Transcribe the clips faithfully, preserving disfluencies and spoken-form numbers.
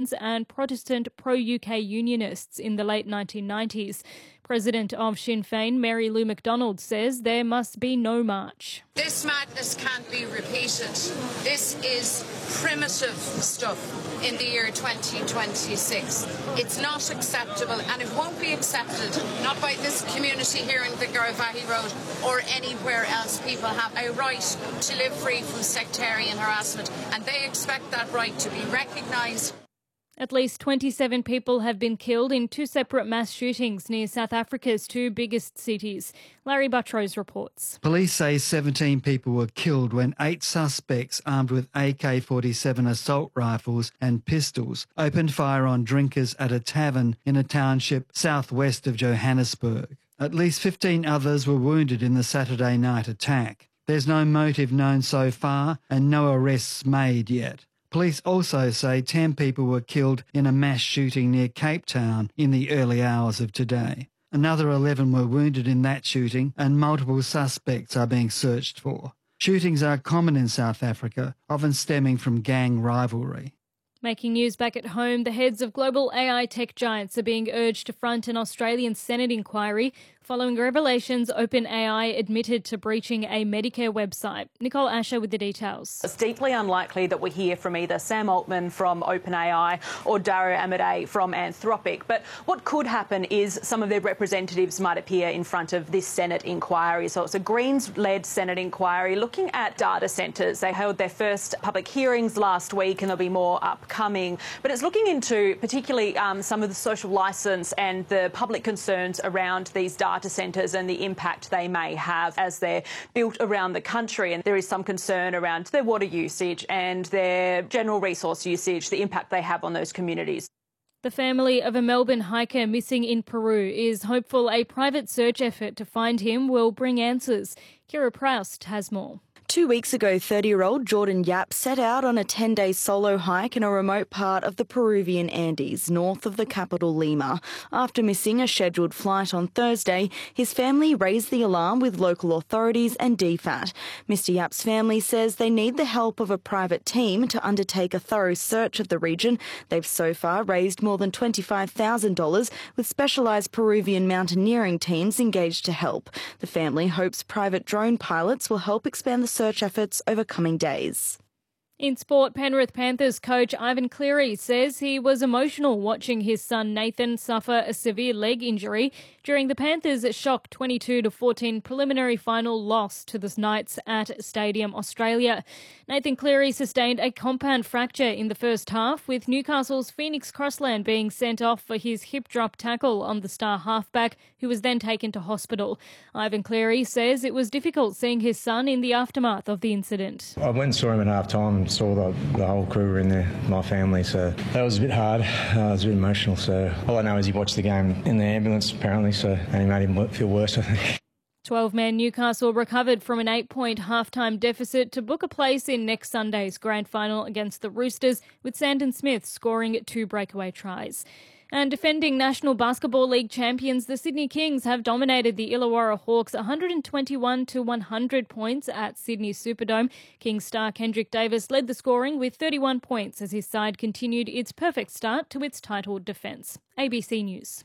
Republicans and Protestant pro-U K Unionists in the late nineteen nineties. President of Sinn Féin, Mary Lou McDonald, says there must be no march. This madness can't be repeated. This is primitive stuff in the year twenty twenty-six. It's not acceptable, and it won't be accepted, not by this community here in the Garavaghey Road or anywhere else. People have a right to live free from sectarian harassment, and they expect that right to be recognised. At least twenty-seven people have been killed in two separate mass shootings near South Africa's two biggest cities. Larry Buttrose reports. Police say seventeen people were killed when eight suspects armed with A K forty-seven assault rifles and pistols opened fire on drinkers at a tavern in a township southwest of Johannesburg. At least fifteen others were wounded in the Saturday night attack. There's no motive known so far and no arrests made yet. Police also say ten people were killed in a mass shooting near Cape Town in the early hours of today. Another eleven were wounded in that shooting and multiple suspects are being searched for. Shootings are common in South Africa, often stemming from gang rivalry. Making news back at home, the heads of global A I tech giants are being urged to front an Australian Senate inquiry following revelations OpenAI admitted to breaching a Medicare website. Nicole Asher with the details. It's deeply unlikely that we hear from either Sam Altman from OpenAI or Dario Amodei from Anthropic. But what could happen is some of their representatives might appear in front of this Senate inquiry. So it's a Greens-led Senate inquiry looking at data centres. They held their first public hearings last week and there'll be more upcoming. But it's looking into particularly um, some of the social licence and the public concerns around these data data centres and the impact they may have as they're built around the country. And there is some concern around their water usage and their general resource usage, the impact they have on those communities. The family of a Melbourne hiker missing in Peru is hopeful a private search effort to find him will bring answers. Kira Proust has more. Two weeks ago, thirty-year-old Jordan Yap set out on a ten-day solo hike in a remote part of the Peruvian Andes, north of the capital Lima. After missing a scheduled flight on Thursday, his family raised the alarm with local authorities and D FAT. Mister Yap's family says they need the help of a private team to undertake a thorough search of the region. They've so far raised more than twenty-five thousand dollars, with specialised Peruvian mountaineering teams engaged to help. The family hopes private drone pilots will help expand the search efforts over coming days. In sport, Penrith Panthers coach Ivan Cleary says he was emotional watching his son Nathan suffer a severe leg injury during the Panthers' shock twenty-two to fourteen preliminary final loss to the Knights at Stadium Australia. Nathan Cleary sustained a compound fracture in the first half, with Newcastle's Phoenix Crossland being sent off for his hip drop tackle on the star halfback, who was then taken to hospital. Ivan Cleary says it was difficult seeing his son in the aftermath of the incident. I went and saw him at half time. Saw the, the whole crew were in there, my family, so that was a bit hard. Uh, it was a bit emotional, so all I know is he watched the game in the ambulance apparently, so and he made him feel worse, I think. twelve-man Newcastle recovered from an eight-point halftime deficit to book a place in next Sunday's grand final against the Roosters, with Sandon Smith scoring two breakaway tries. And defending National Basketball League champions, the Sydney Kings have dominated the Illawarra Hawks one twenty-one to one hundred points at Sydney Superdome. Kings star Kendrick Davis led the scoring with thirty-one points as his side continued its perfect start to its title defence. A B C News.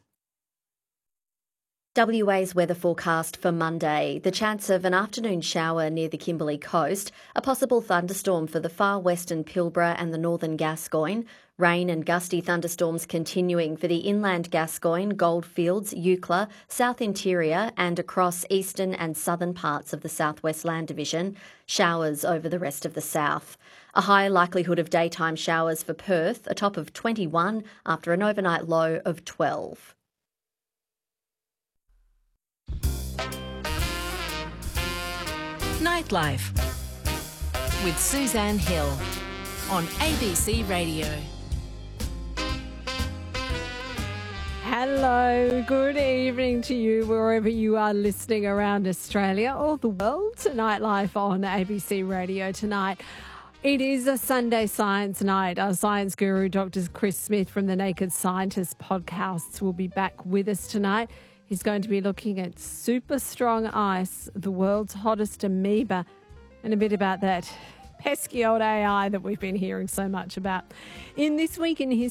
W A's weather forecast for Monday. The chance of an afternoon shower near the Kimberley coast, a possible thunderstorm for the far western Pilbara and the northern Gascoyne, rain and gusty thunderstorms continuing for the inland Gascoyne, Goldfields, Eucla, South Interior and across eastern and southern parts of the South West Land Division, showers over the rest of the south. A high likelihood of daytime showers for Perth, a top of twenty-one after an overnight low of twelve. Nightlife with Suzanne Hill on A B C Radio. Hello, good evening to you wherever you are listening around Australia or the world. Nightlife on A B C Radio tonight. It is a Sunday Science Night. Our science guru, Doctor Chris Smith from the Naked Scientist podcasts, will be back with us tonight. He's going to be looking at super strong ice, the world's hottest amoeba, and a bit about that pesky old A I that we've been hearing so much about. In This Week in History,